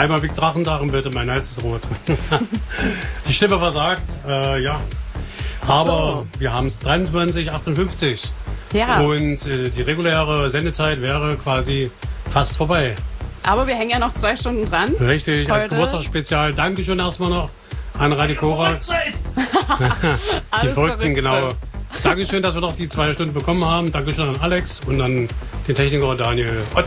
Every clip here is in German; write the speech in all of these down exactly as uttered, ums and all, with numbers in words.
Einmal Wick Drachendach und bitte, mein Hals ist rot. Die Stimme versagt, äh, ja. Aber so. Wir haben es dreiundzwanzig Uhr achtundfünfzig. Ja. Und äh, die reguläre Sendezeit wäre quasi fast vorbei. Aber wir hängen ja noch zwei Stunden dran. Richtig, heute. Als Geburtstagsspezial. Dankeschön erstmal noch an Radio Korax. Die Verrückten, genau. Dankeschön, dass wir noch die zwei Stunden bekommen haben. Dankeschön an Alex und an den Techniker Daniel Ott.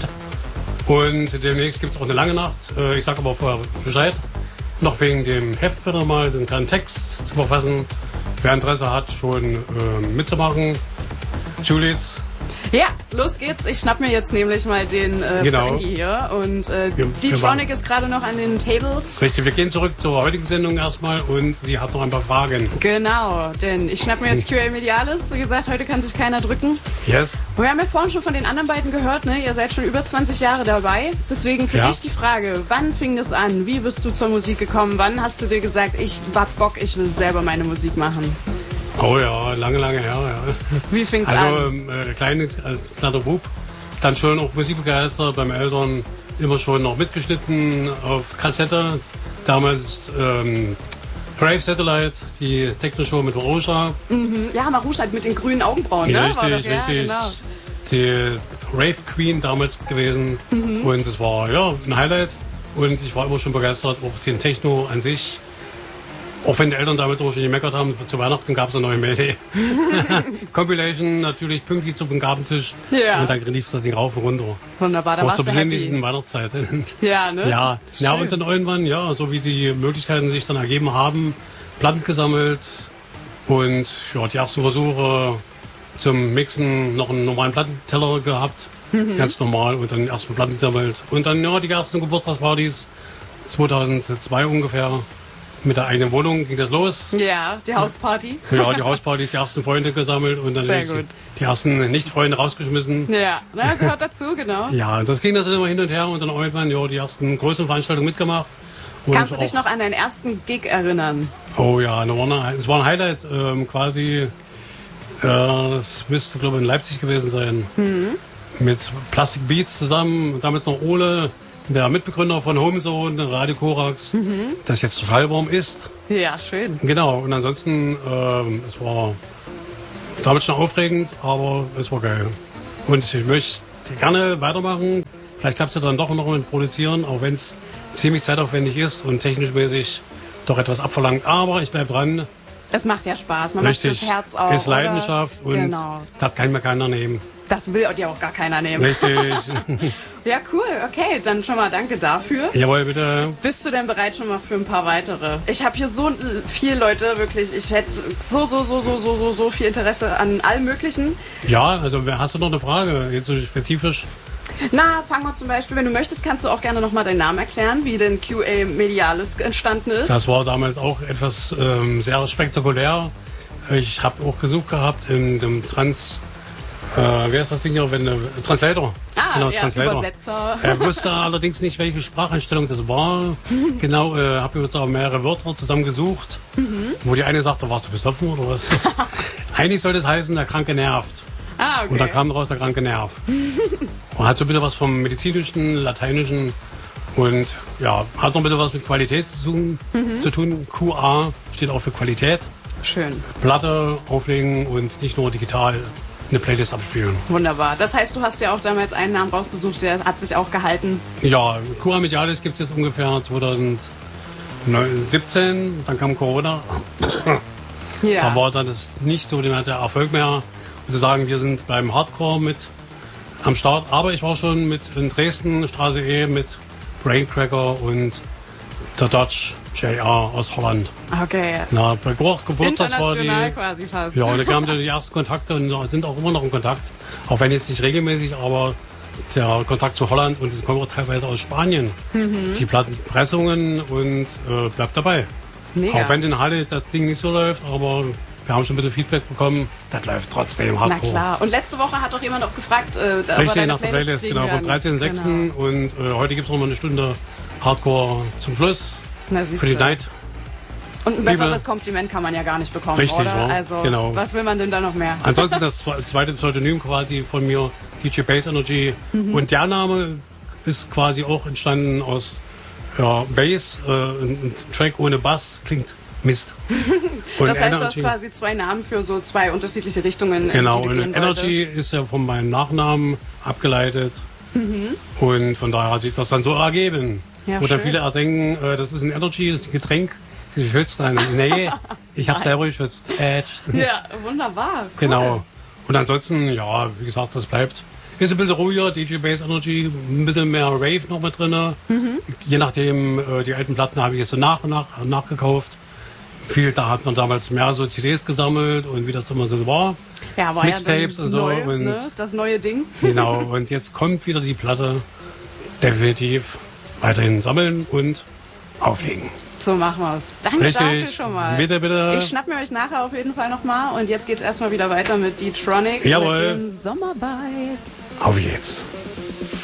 Und demnächst gibt es auch eine lange Nacht. Ich sage aber vorher Bescheid. Noch wegen dem Heft wieder mal den kleinen Text zu verfassen. Wer Interesse hat, schon äh, mitzumachen. Julius. Ja, los geht's. Ich schnapp mir jetzt nämlich mal den äh, genau. Frankie hier. Und äh, die Tronic ist gerade noch an den Tables. Richtig, wir gehen zurück zur heutigen Sendung erstmal und sie hat noch ein paar Fragen. Genau, denn ich schnapp mir jetzt Q A Medialis. Wie gesagt, heute kann sich keiner drücken. Yes. Und wir haben ja vorhin schon von den anderen beiden gehört, ne? Ihr seid schon über zwanzig Jahre dabei. Deswegen für ja. dich die Frage, wann fing das an? Wie bist du zur Musik gekommen? Wann hast du dir gesagt, ich hab Bock, ich will selber meine Musik machen? Oh ja, lange, lange her, ja. Wie fing's also, an? Also, äh, kleines, als kleiner Bub, dann schon auch musikbegeistert, beim Eltern immer schon noch mitgeschnitten auf Kassette. Damals ähm, Brave Satellite, die Techno-Show mit Marusha. Mhm. Ja, Marusha mit den grünen Augenbrauen, ja, ne? Richtig, war doch, richtig. Ja, genau. Die Rave Queen damals gewesen. Mhm. Und es war, ja, ein Highlight. Und ich war immer schon begeistert, auch den Techno an sich. Auch wenn die Eltern damit auch schon gemeckert haben, zu Weihnachten gab es eine neue Mail. Compilation natürlich pünktlich zum Gabentisch. Ja. Und dann lief das Ding rauf und runter. Wunderbar, da auch warst zur du happy. besinnlichen Weihnachtszeit. Ja, ne? Ja. Schön. Ja, und dann irgendwann, ja, so wie die Möglichkeiten sich dann ergeben haben, Platten gesammelt. Und ja, die ersten Versuche zum Mixen noch einen normalen Plattenteller gehabt. Mhm. Ganz normal. Und dann erstmal Platten gesammelt. Und dann, ja, die ersten Geburtstagspartys zweitausendzwei ungefähr. Mit der eigenen Wohnung ging das los. Ja, die Hausparty. Ja, die Hausparty, die ersten Freunde gesammelt und dann die, die ersten Nicht-Freunde rausgeschmissen. Ja, na, gehört dazu, genau. Ja, das ging das immer hin und her und dann irgendwann ja, die ersten größeren Veranstaltungen mitgemacht. Und kannst du dich noch an deinen ersten Gig erinnern? Oh ja, es war ein Highlight ähm, quasi. Äh, es müsste, glaube ich, in Leipzig gewesen sein. Mhm. Mit Plastic Beats zusammen, damals noch Ole. Der Mitbegründer von Homezone, Radio Korax, mhm. das jetzt Schallbaum ist. Ja, schön. Genau, und ansonsten, ähm, es war damals schon aufregend, aber es war geil. Und ich möchte gerne weitermachen. Vielleicht klappt es ja dann doch noch mit Produzieren, auch wenn es ziemlich zeitaufwendig ist und technisch mäßig doch etwas abverlangt. Aber ich bleibe dran. Es macht ja Spaß, man Richtig. macht das Herz auf. Ist Leidenschaft oder? und genau. das kann mir keiner nehmen. Das will dir auch gar keiner nehmen. Richtig. Ja, cool. Okay, dann schon mal danke dafür. Jawohl, bitte. Bist du denn bereit schon mal für ein paar weitere? Ich habe hier so viele Leute, wirklich. Ich hätte so, so, so, so, so, so, so viel Interesse an allem Möglichen. Ja, also hast du noch eine Frage, jetzt so spezifisch? Na, fangen wir zum Beispiel, wenn du möchtest, kannst du auch gerne nochmal deinen Namen erklären, wie denn Q A Medialis entstanden ist. Das war damals auch etwas ähm, sehr spektakulär. Ich habe auch gesucht gehabt in dem Trans... Äh, wer ist das Ding hier? Wenn, äh, Translator. Ah, genau, ja, Translator. Übersetzer. Er wusste allerdings nicht, welche Spracheinstellung das war. Genau, äh, habe mir da mehrere Wörter zusammengesucht, mhm. wo die eine sagte, warst du besoffen oder was? Eigentlich soll das heißen, der Kranke nervt. Ah, okay. Und da kam raus, der Kranke Nerv. Und hat so ein bisschen was vom Medizinischen, Lateinischen und ja, hat noch ein bisschen was mit Qualität zu tun. Mhm. Zu tun. Q A steht auch für Qualität. Schön. Platte auflegen und nicht nur digital eine Playlist abspielen. Wunderbar. Das heißt, du hast ja auch damals einen Namen rausgesucht, der hat sich auch gehalten. Ja, Q A Medialis gibt es jetzt ungefähr zweitausendsiebzehn, dann kam Corona. Ja. Da war dann das nicht so der Erfolg mehr. Und zu sagen, wir sind beim Hardcore mit am Start. Aber ich war schon mit in Dresden, Straße E, mit Braincracker und der Dodge J R aus Holland. Okay. Na, bei Geburtstagsparty. International quasi fast. Ja, da kamen die ersten Kontakte und sind auch immer noch in Kontakt. Auch wenn jetzt nicht regelmäßig, aber der Kontakt zu Holland und die kommen auch teilweise aus Spanien. Mhm. Die Plattenpressungen und äh, bleibt dabei. Mega. Auch wenn in Halle das Ding nicht so läuft, aber wir haben schon ein bisschen Feedback bekommen. Das läuft trotzdem hardcore. Na klar. Und letzte Woche hat doch jemand auch gefragt, äh, ob Richtig, er nach der Playlist, genau, vom dreizehnten sechsten Genau. Und äh, heute gibt es noch mal eine Stunde Hardcore zum Schluss. Na, für die Night. Und ein besseres Kompliment kann man ja gar nicht bekommen, Richtig, oder? Ja, also, genau. Was will man denn da noch mehr? Ansonsten das zweite Pseudonym quasi von mir, D J Bass Energy. Mhm. Und der Name ist quasi auch entstanden aus ja, Bass, äh, ein Track ohne Bass klingt Mist. Und das heißt, Energy, du hast quasi zwei Namen für so zwei unterschiedliche Richtungen. Genau, in die du und Energy wolltest. Ist ja von meinem Nachnamen abgeleitet. Mhm. Und von daher hat sich das dann so ergeben. Ja, wo dann viele erdenken, äh, das ist ein Energy, das ist ein Getränk, sie geschützt. Dann, nee, ich habe selber geschützt. Äh. Ja, wunderbar. Cool. Genau. Und ansonsten, ja, wie gesagt, das bleibt. Ist ein bisschen ruhiger, D J Bass Energy, ein bisschen mehr Rave noch mit drin. Mhm. Je nachdem, äh, die alten Platten habe ich jetzt so nach und nach nachgekauft. Viel, da hat man damals mehr so C Ds gesammelt und wie das immer so war. Ja, war Mixtapes ja und so. Neu, und ne? Das neue Ding. Genau, und jetzt kommt wieder die Platte. Definitiv weiterhin sammeln und auflegen. So machen wir es. Danke Richtig. Dafür schon mal. Bitte, bitte. Ich schnapp mir euch nachher auf jeden Fall nochmal. Und jetzt geht's erstmal wieder weiter mit D-Tronic. Jawohl. Mit den Sommervibes. Auf jetzt.